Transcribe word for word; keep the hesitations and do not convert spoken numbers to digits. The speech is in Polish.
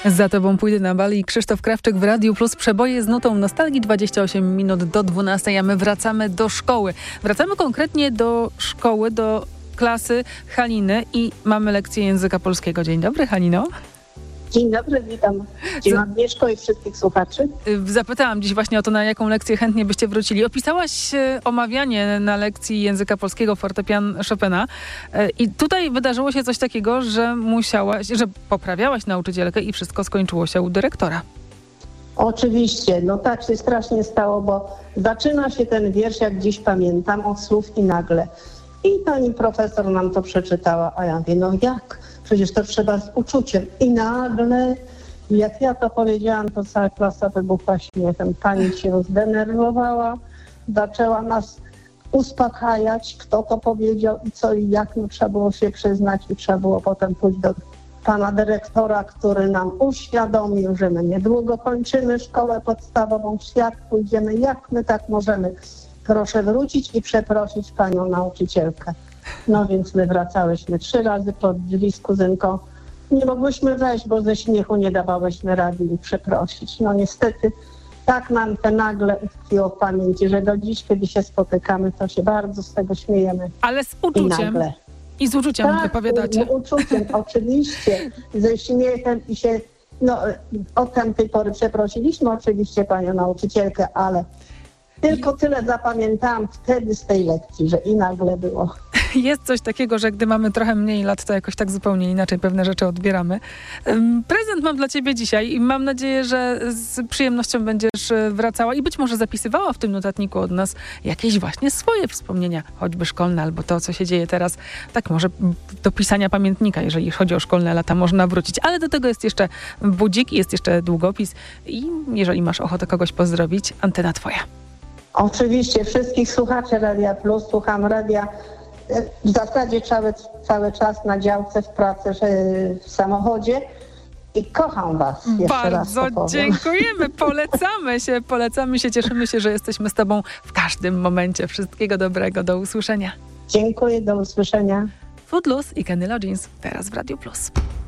Za tobą pójdę na bal i Krzysztof Krawczyk w Radiu Plus. Przeboje z nutą nostalgii, dwadzieścia osiem minut do dwunastej, a my wracamy do szkoły. Wracamy konkretnie do szkoły, do klasy Haliny i mamy lekcję języka polskiego. Dzień dobry, Halino. Dzień dobry, witam Dzień Agnieszko i wszystkich słuchaczy. Zapytałam dziś właśnie o to, na jaką lekcję chętnie byście wrócili. Opisałaś omawianie na lekcji języka polskiego fortepian Chopina i tutaj wydarzyło się coś takiego, że musiałaś, że poprawiałaś nauczycielkę i wszystko skończyło się u dyrektora. Oczywiście, no tak się strasznie stało, bo zaczyna się ten wiersz, jak dziś pamiętam, od słów i nagle. I pani profesor nam to przeczytała, a ja mówię, no jak? Przecież to trzeba z uczuciem. I nagle, jak ja to powiedziałam, to cała klasa wybuchła śmiechem. Pani się zdenerwowała, zaczęła nas uspokajać, kto to powiedział i co i jak. No, trzeba było się przyznać i trzeba było potem pójść do pana dyrektora, który nam uświadomił, że my niedługo kończymy szkołę podstawową, w świat pójdziemy, jak my tak możemy. Proszę wrócić i przeprosić panią nauczycielkę. No więc my wracałyśmy trzy razy pod drzwi z kuzynką. Nie mogłyśmy wejść, bo ze śmiechu nie dawałyśmy rady i przeprosić. No niestety tak nam to nagle utkwiło w pamięci, że do dziś, kiedy się spotykamy, to się bardzo z tego śmiejemy. Ale z uczuciem. I nagle. I z uczuciem tak, wypowiadacie. Z uczuciem, oczywiście. Ze śmiechem i się... No od tamtej pory przeprosiliśmy oczywiście panią nauczycielkę, ale... Tylko tyle zapamiętałam wtedy z tej lekcji, że i nagle było. Jest coś takiego, że gdy mamy trochę mniej lat, to jakoś tak zupełnie inaczej pewne rzeczy odbieramy. Prezent mam dla ciebie dzisiaj i mam nadzieję, że z przyjemnością będziesz wracała i być może zapisywała w tym notatniku od nas jakieś właśnie swoje wspomnienia, choćby szkolne albo to, co się dzieje teraz. Tak może do pisania pamiętnika, jeżeli chodzi o szkolne lata, można wrócić. Ale do tego jest jeszcze budzik, jest jeszcze długopis i jeżeli masz ochotę kogoś pozdrowić, antena twoja. Oczywiście wszystkich słuchaczy Radia Plus, słucham radia w zasadzie cały, cały czas na działce, w pracy, w samochodzie i kocham was. Jeszcze Bardzo raz dziękujemy, polecamy się, polecamy się, cieszymy się, że jesteśmy z tobą w każdym momencie. Wszystkiego dobrego, do usłyszenia. Dziękuję, do usłyszenia. Footloose i Kenny Loggins teraz w Radiu Plus.